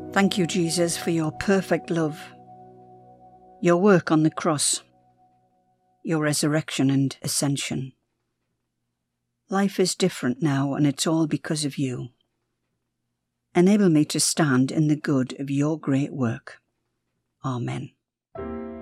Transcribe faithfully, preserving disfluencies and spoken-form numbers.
Thank you, Jesus, for your perfect love, your work on the cross, your resurrection and ascension. Life is different now, and it's all because of you. Enable me to stand in the good of your great work. Amen.